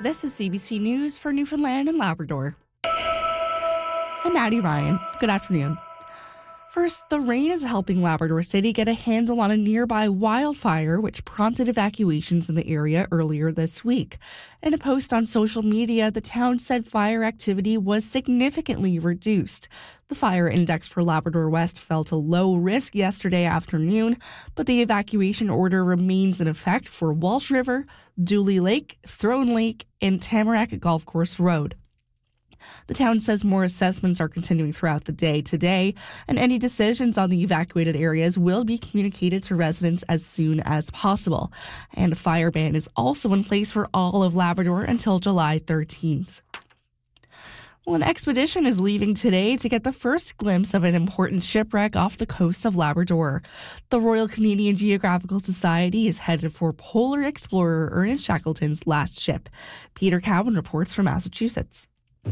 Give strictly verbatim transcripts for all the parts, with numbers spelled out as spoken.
This is C B C News for Newfoundland and Labrador. I'm Maddie Ryan. Good afternoon. First, the rain is helping Labrador City get a handle on a nearby wildfire, which prompted evacuations in the area earlier this week. In a post on social media, the town said fire activity was significantly reduced. The fire index for Labrador West fell to low risk yesterday afternoon, but the evacuation order remains in effect for Walsh River, Dooley Lake, Throne Lake, and Tamarack Golf Course Road. The town says more assessments are continuing throughout the day today, and any decisions on the evacuated areas will be communicated to residents as soon as possible. And a fire ban is also in place for all of Labrador until July thirteenth. Well, an expedition is leaving today to get the first glimpse of an important shipwreck off the coast of Labrador. The Royal Canadian Geographical Society is headed for polar explorer Ernest Shackleton's last ship. Peter Cowan reports from Massachusetts.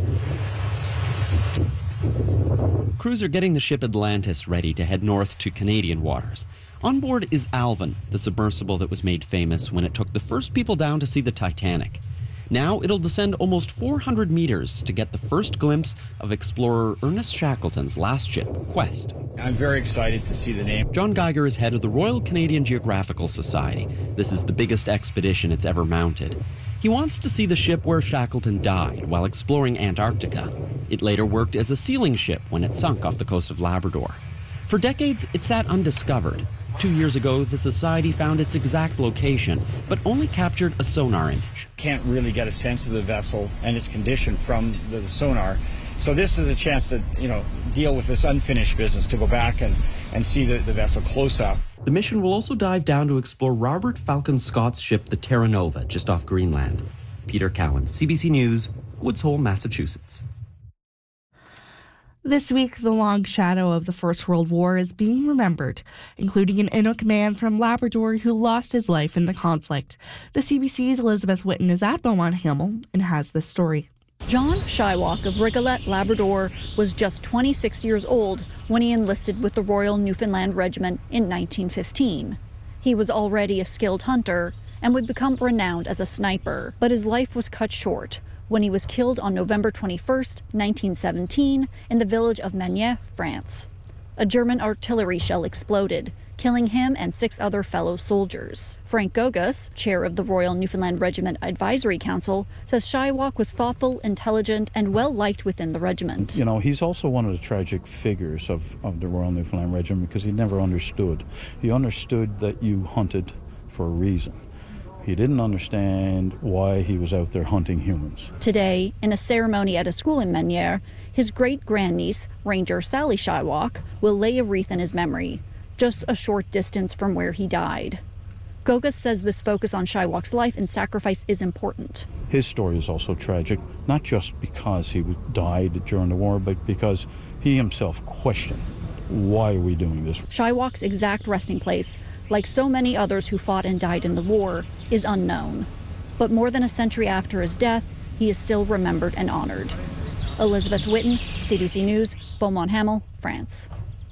Crews are getting the ship Atlantis ready to head north to Canadian waters. On board is Alvin, the submersible that was made famous when it took the first people down to see the Titanic. Now it'll descend almost four hundred meters to get the first glimpse of explorer Ernest Shackleton's last ship, Quest. I'm very excited to see the name. John Geiger is head of the Royal Canadian Geographical Society. This is the biggest expedition it's ever mounted. He wants to see the ship where Shackleton died while exploring Antarctica. It later worked as a sealing ship when it sunk off the coast of Labrador. For decades, it sat undiscovered. Two years ago, the Society found its exact location, but only captured a sonar image. Can't really get a sense of the vessel and its condition from the sonar. So this is a chance to, you know, deal with this unfinished business, to go back and, and see the, the vessel close up. The mission will also dive down to explore Robert Falcon Scott's ship, the Terra Nova, just off Greenland. Peter Cowan, C B C News, Woods Hole, Massachusetts. This week, the long shadow of the First World War is being remembered, including an Inuk man from Labrador who lost his life in the conflict. The C B C's Elizabeth Witten is at Beaumont Hamel and has this story. John Shylock of Rigolet, Labrador, was just twenty-six years old when he enlisted with the Royal Newfoundland Regiment in nineteen fifteen. He was already a skilled hunter and would become renowned as a sniper, but his life was cut short when he was killed on November twenty-first, nineteen seventeen, in the village of Magny, France. A German artillery shell exploded, killing him and six other fellow soldiers. Frank Gogas, chair of the Royal Newfoundland Regiment Advisory Council, says Shylock was thoughtful, intelligent, and well-liked within the regiment. You know, he's also one of the tragic figures of, of the Royal Newfoundland Regiment because he never understood. He understood that you hunted for a reason. He didn't understand why he was out there hunting humans. Today, in a ceremony at a school in Magny, his great-grandniece, Ranger Sally Shylock, will lay a wreath in his memory, just a short distance from where he died. Gogas says this focus on Shylock's life and sacrifice is important. His story is also tragic, not just because he died during the war, but because he himself questioned, why are we doing this? Shylock's exact resting place, like so many others who fought and died in the war, is unknown. But more than a century after his death, he is still remembered and honored. Elizabeth Witten, C B C News, Beaumont Hamel, France.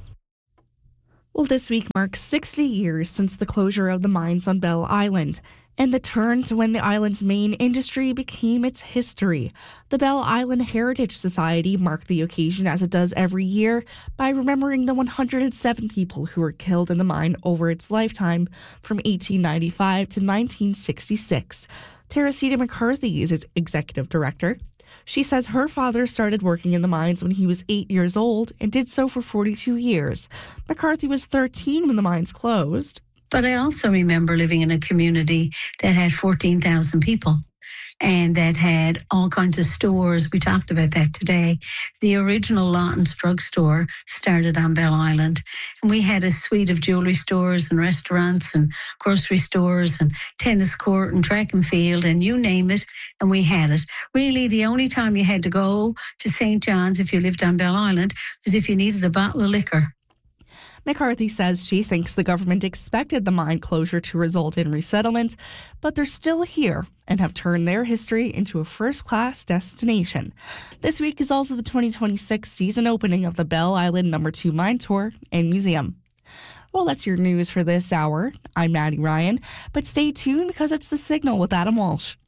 Well, this week marks sixty years since the closure of the mines on Bell Island and the turn to when the island's main industry became its history. The Bell Island Heritage Society marked the occasion, as it does every year, by remembering the one hundred seven people who were killed in the mine over its lifetime from eighteen ninety-five to nineteen sixty-six. Teresita McCarthy is its executive director. She says her father started working in the mines when he was eight years old and did so for forty-two years. McCarthy was thirteen when the mines closed. But I also remember living in a community that had fourteen thousand people and that had all kinds of stores. We talked about that today. The original Lawton's drugstore started on Bell Island, and we had a suite of jewelry stores and restaurants and grocery stores and tennis court and track and field and you name it, and we had it. Really, the only time you had to go to Saint John's if you lived on Bell Island was if you needed a bottle of liquor. McCarthy says she thinks the government expected the mine closure to result in resettlement, but they're still here and have turned their history into a first-class destination. This week is also the twenty twenty-six season opening of the Bell Island Number two Mine Tour and Museum. Well, that's your news for this hour. I'm Maddie Ryan, but stay tuned because it's The Signal with Adam Walsh.